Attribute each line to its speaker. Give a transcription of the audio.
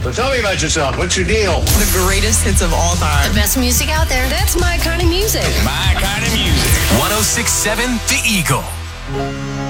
Speaker 1: So tell me about yourself. What's your deal?
Speaker 2: The greatest hits of all time.
Speaker 3: The best music out there. That's my kind of music.
Speaker 4: My kind of music. 106.7 The Eagle.